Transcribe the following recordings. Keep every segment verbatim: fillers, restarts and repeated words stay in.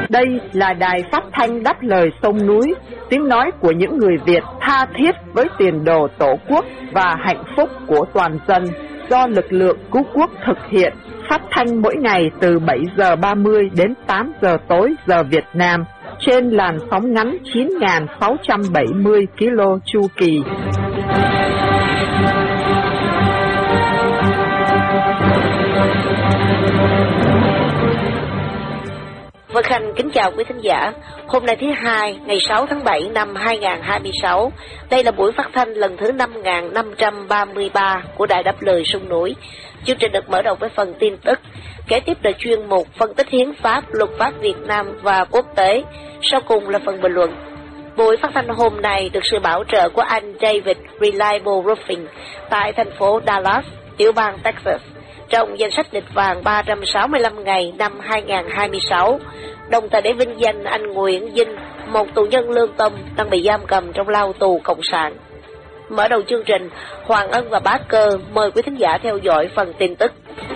Đây là đài phát thanh đáp lời sông núi, tiếng nói của những người Việt tha thiết với tiền đồ Tổ quốc và hạnh phúc của toàn dân, do lực lượng cứu quốc thực hiện, phát thanh mỗi ngày từ bảy giờ ba mươi đến tám giờ tối giờ Việt Nam, trên làn sóng ngắn chín nghìn sáu trăm bảy mươi ki lô chu kỳ. Vân Khanh kính chào quý thính giả. Hôm nay thứ hai, ngày sáu tháng bảy năm hai nghìn không trăm hai mươi sáu. Đây là buổi phát thanh lần thứ năm nghìn năm trăm ba mươi ba của Đài Đáp Lời Sông Núi. Chương trình được mở đầu với phần tin tức, kế tiếp là chuyên mục phân tích hiến pháp, luật pháp Việt Nam và quốc tế. Sau cùng là phần bình luận. Buổi phát thanh hôm nay được sự bảo trợ của anh David Reliable Roofing tại thành phố Dallas, tiểu bang Texas, trong danh sách lịch vàng ba trăm sáu mươi lăm ngày năm hai nghìn không trăm hai mươi sáu, đồng thời để vinh danh anh Nguyễn Vinh, một tù nhân lương tâm đang bị giam cầm trong lao tù cộng sản. Mở đầu chương trình, Hoàng Ân và Bá Cơ mời quý thính giả theo dõi phần tin tức.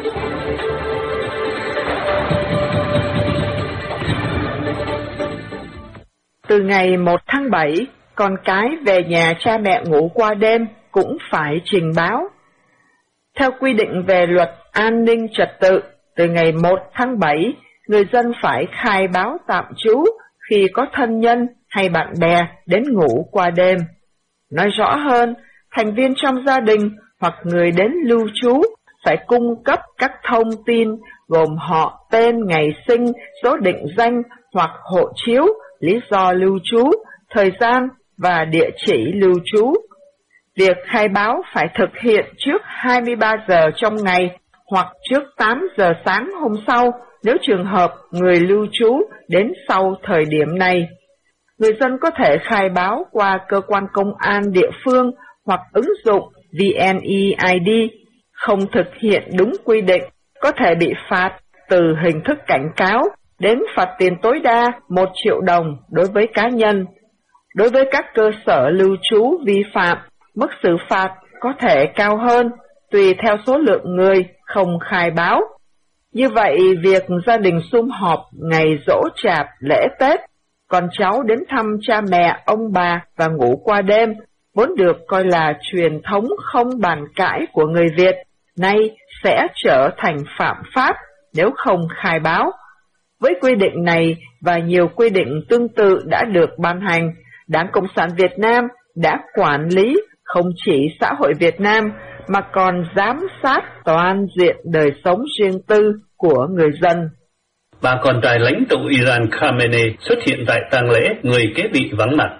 Từ ngày một tháng bảy, con cái về nhà cha mẹ ngủ qua đêm cũng phải trình báo. Theo quy định về luật an ninh trật tự, từ ngày một tháng bảy, người dân phải khai báo tạm trú khi có thân nhân hay bạn bè đến ngủ qua đêm. Nói rõ hơn, thành viên trong gia đình hoặc người đến lưu trú phải cung cấp các thông tin gồm họ, tên, ngày sinh, số định danh hoặc hộ chiếu, lý do lưu trú, thời gian và địa chỉ lưu trú. Việc khai báo phải thực hiện trước hai mươi ba giờ trong ngày hoặc trước tám giờ sáng hôm sau nếu trường hợp người lưu trú đến sau thời điểm này. Người dân có thể khai báo qua cơ quan công an địa phương hoặc ứng dụng vê en e i đê. Không thực hiện đúng quy định có thể bị phạt từ hình thức cảnh cáo đến phạt tiền tối đa một triệu đồng đối với cá nhân. Đối với các cơ sở lưu trú vi phạm, mức xử phạt có thể cao hơn tùy theo số lượng người không khai báo. Như vậy, việc gia đình sum họp ngày giỗ chạp, lễ Tết, con cháu đến thăm cha mẹ, ông bà và ngủ qua đêm vốn được coi là truyền thống không bàn cãi của người Việt, nay sẽ trở thành phạm pháp nếu không khai báo. Với quy định này và nhiều quy định tương tự đã được ban hành, Đảng Cộng sản Việt Nam đã quản lý không chỉ xã hội Việt Nam mà còn giám sát toàn diện đời sống riêng tư của người dân. Bà con trai lãnh tụ Iran Khamenei xuất hiện tại tang lễ người kế vị vắng mặt.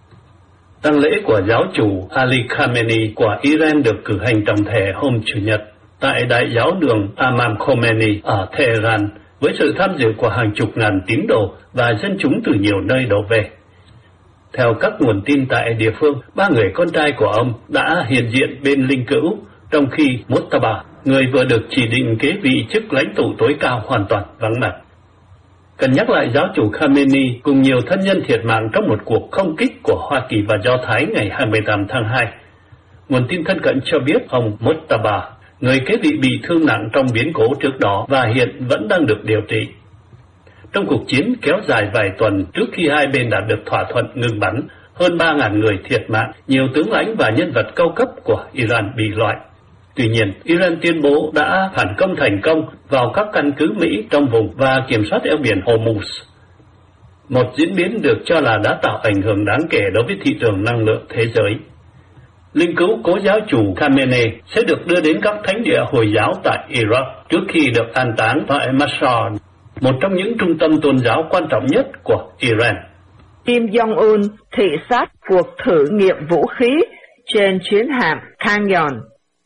Tang lễ của giáo chủ Ali Khamenei của Iran được cử hành trọng thể hôm Chủ nhật tại Đại giáo đường Imam Khomeini ở Tehran với sự tham dự của hàng chục ngàn tín đồ và dân chúng từ nhiều nơi đổ về. Theo các nguồn tin tại địa phương, ba người con trai của ông đã hiện diện bên linh cữu, trong khi Mujtaba, người vừa được chỉ định kế vị chức lãnh tụ tối cao, hoàn toàn vắng mặt. Cần nhắc lại giáo chủ Khamenei cùng nhiều thân nhân thiệt mạng trong một cuộc không kích của Hoa Kỳ và Do Thái ngày hai mươi tám tháng hai. Nguồn tin thân cận cho biết ông Mujtaba, người kế vị bị thương nặng trong biến cố trước đó và hiện vẫn đang được điều trị. Trong cuộc chiến kéo dài vài tuần trước khi hai bên đạt được thỏa thuận ngừng bắn, hơn ba nghìn người thiệt mạng, nhiều tướng lãnh và nhân vật cao cấp của Iran bị loại. Tuy nhiên, Iran tuyên bố đã phản công thành công vào các căn cứ Mỹ trong vùng và kiểm soát eo biển Hormuz. Một diễn biến được cho là đã tạo ảnh hưởng đáng kể đối với thị trường năng lượng thế giới. Linh cữu cố giáo chủ Khamenei sẽ được đưa đến các thánh địa Hồi giáo tại Iraq trước khi được an táng tại Mashhad, một trong những trung tâm tôn giáo quan trọng nhất của Iran. Kim Jong-un thị sát cuộc thử nghiệm vũ khí trên chiến hạm Kangyon.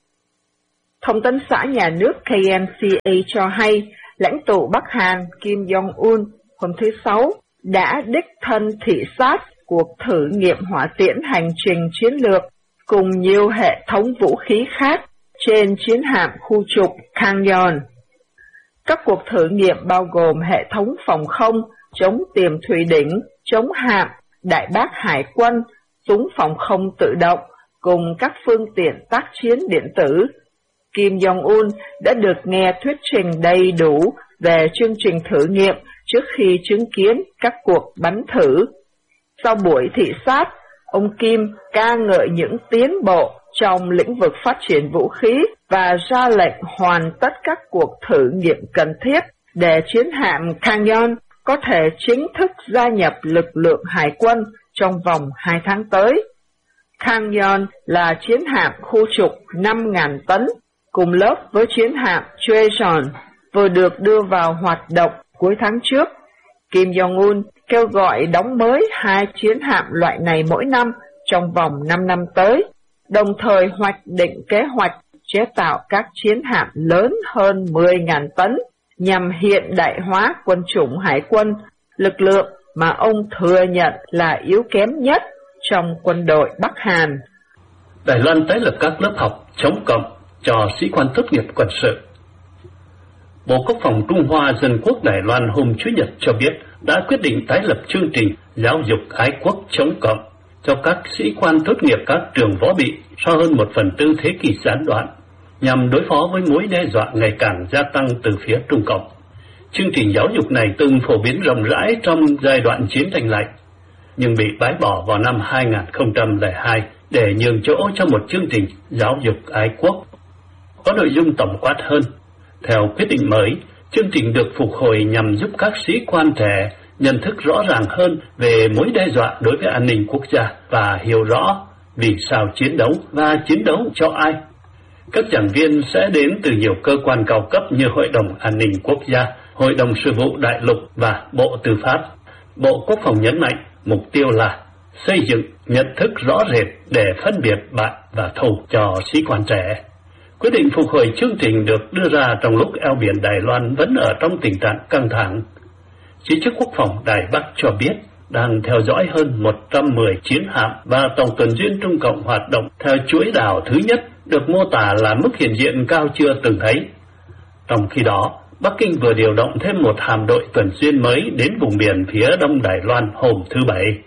Thông tấn xã nhà nước K M C A cho hay, lãnh tụ Bắc Hàn Kim Jong-un hôm thứ Sáu đã đích thân thị sát cuộc thử nghiệm hỏa tiễn hành trình chiến lược cùng nhiều hệ thống vũ khí khác trên chiến hạm khu trục Kangyon. Các cuộc thử nghiệm bao gồm hệ thống phòng không, chống tiềm thủy đỉnh, chống hạm, đại bác hải quân, súng phòng không tự động, cùng các phương tiện tác chiến điện tử. Kim Jong-un đã được nghe thuyết trình đầy đủ về chương trình thử nghiệm trước khi chứng kiến các cuộc bắn thử. Sau buổi thị sát, ông Kim ca ngợi những tiến bộ trong lĩnh vực phát triển vũ khí và ra lệnh hoàn tất các cuộc thử nghiệm cần thiết để chiến hạm Kanyon có thể chính thức gia nhập lực lượng hải quân trong vòng hai tháng tới. Kanyon là chiến hạm khu trục năm nghìn tấn, cùng lớp với chiến hạm Choejon vừa được đưa vào hoạt động cuối tháng trước. Kim Jong-un kêu gọi đóng mới hai chiến hạm loại này mỗi năm trong vòng năm năm tới, đồng thời hoạch định kế hoạch chế tạo các chiến hạm lớn hơn mười nghìn tấn nhằm hiện đại hóa quân chủng hải quân, lực lượng mà ông thừa nhận là yếu kém nhất trong quân đội Bắc Hàn. Đài Loan tái lập các lớp học chống cộng cho sĩ quan tốt nghiệp quân sự. Bộ Quốc phòng Trung Hoa Dân quốc Đài Loan hôm Chủ nhật cho biết đã quyết định tái lập chương trình giáo dục ái quốc chống cộng cho các sĩ quan tốt nghiệp các trường võ bị sau hơn một phần tư thế kỷ gián đoạn, nhằm đối phó với mối đe dọa ngày càng gia tăng từ phía Trung Cộng. Chương trình giáo dục này từng phổ biến rộng rãi trong giai đoạn chiến tranh lạnh, nhưng bị bãi bỏ vào năm hai nghìn không trăm lẻ hai để nhường chỗ cho một chương trình giáo dục ái quốc có nội dung tổng quát hơn. Theo quyết định mới, chương trình được phục hồi nhằm giúp các sĩ quan trẻ nhận thức rõ ràng hơn về mối đe dọa đối với an ninh quốc gia và hiểu rõ vì sao chiến đấu và chiến đấu cho ai. Các giảng viên sẽ đến từ nhiều cơ quan cao cấp như Hội đồng An ninh Quốc gia, Hội đồng Sự vụ Đại lục và Bộ Tư pháp. Bộ Quốc phòng nhấn mạnh mục tiêu là xây dựng nhận thức rõ rệt để phân biệt bạn và thù cho sĩ quan trẻ. Quyết định phục hồi chương trình được đưa ra trong lúc eo biển Đài Loan vẫn ở trong tình trạng căng thẳng. Chỉ chức Quốc phòng Đài Bắc cho biết đang theo dõi hơn một trăm mười chiến hạm và tàu tuần duyên Trung Cộng hoạt động theo chuỗi đảo thứ nhất được mô tả là mức hiện diện cao chưa từng thấy. Trong khi đó, Bắc Kinh vừa điều động thêm một hạm đội tuần duyên mới đến vùng biển phía đông Đài Loan hôm thứ Bảy.